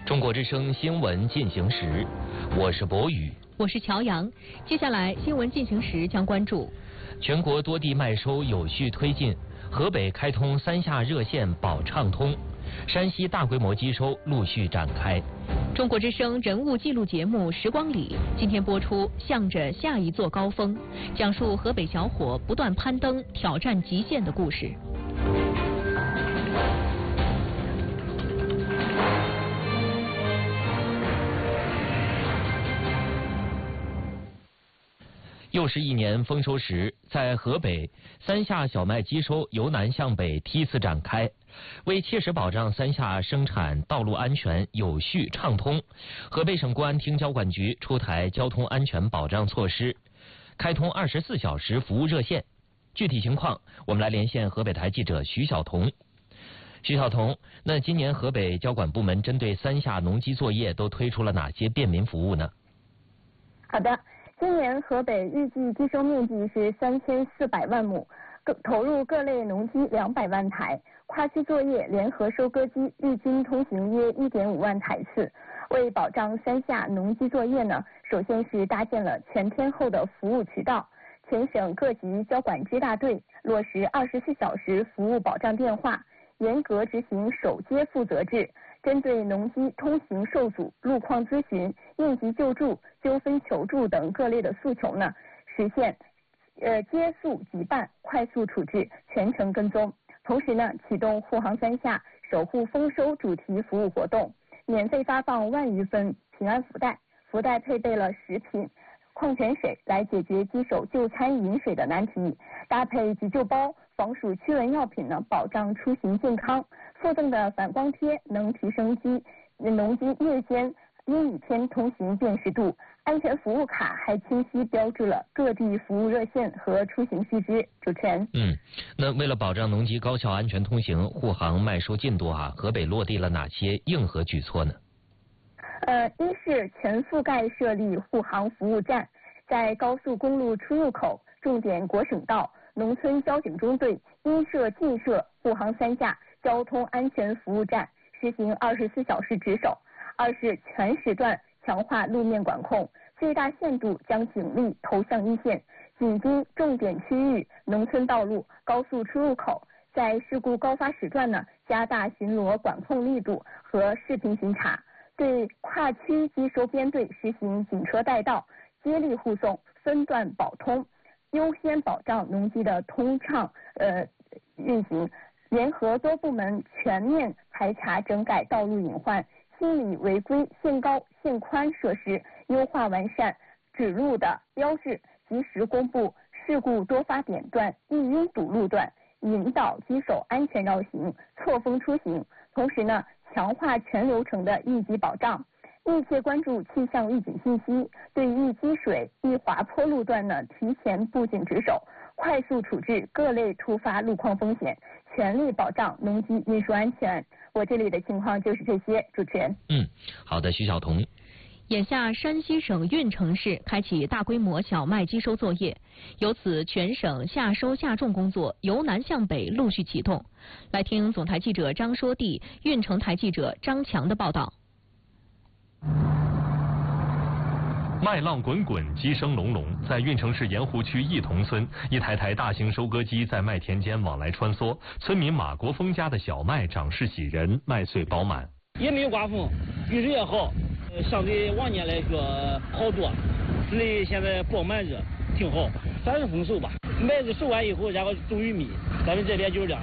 中国之声新闻进行时，我是博宇， 我是乔阳。接下来新闻进行时将关注全国多地麦收有序推进，河北开通三下热线保畅通，山西大规模机收陆续展开。 中国之声人物纪录节目《时光里》今天播出《向着下一座高峰》，讲述河北小伙不断攀登、挑战极限的故事。 又是一年丰收时，在河北三下小麦机收由南向北梯次展开，为切实保障三下生产道路安全有序畅通，河北省公安厅交管局出台交通安全保障措施，开通24小时服务热线。具体情况，我们来连线河北台记者徐晓彤。徐晓彤，那今年河北交管部门针对三下农机作业都推出了哪些便民服务呢？ 好的。今年河北预计机收面积是3400万亩，投入各类农机200万台，跨区作业联合收割机日均通行约1.5万台次。为保障三下农机作业呢，首先是搭建了全天候的服务渠道，全省各级交管支大队落实24小时服务保障电话，严格执行首接负责制。针对农机通行受阻、路况咨询、应急救助、纠纷求助等各类的诉求呢，实现接诉即办、快速处置、全程跟踪。同时呢，启动护航三下守护丰收主题服务活动，免费发放1万余份平安福袋，福袋配备了食品、矿泉水来解决机手就餐饮水的难题，搭配急救包、防暑驱蚊药品呢，保障出行健康。附赠的反光贴能提升农机夜间阴雨天通行辨识度，安全服务卡还清晰标志了各地服务热线和出行须知。主持人， 那为了保障农机高效安全通行，护航麦收进度河北落地了哪些硬核举措呢？ 一是全覆盖设立护航服务站，在高速公路出入口、重点国省道、农村交警中队应设尽设护航三下交通安全服务站，实行24小时值守。二是全时段强化路面管控，最大限度将警力投向一线，紧盯重点区域、农村道路、高速出入口，在事故高发时段呢，加大巡逻管控力度和视频巡查，对跨区机收编队实行警车带道、接力护送、分段保通，优先保障农机的通畅运行。联合多部门全面排查整改道路隐患、清理违规限高限宽设施，优化完善指路的标志，及时公布事故多发点段、易拥堵路段，引导机手安全绕行、错峰出行。同时呢，强化全流程的应急保障，密切关注气象预警信息，对易积水、易滑坡路段呢提前布警值守，快速处置各类突发路况风险，全力保障农机运输安全。我这里的情况就是这些，主持人。 好的，徐晓彤。 眼下，山西省运城市开启大规模小麦机收作业，由此全省夏收夏种工作由南向北陆续启动。来听总台记者张说娣、运城台记者张强的报道。 麦浪滚滚，鸡声隆隆，在运城市盐湖区义同村，一台台大型收割机在麦田间往来穿梭。村民马国峰家的小麦长势喜人，麦穗饱满， 也没有刮风，雨质也好，相对往年来说好多。所以现在包麦子挺好，算是丰收吧。麦子收完以后，然后种玉米，咱们这边就是2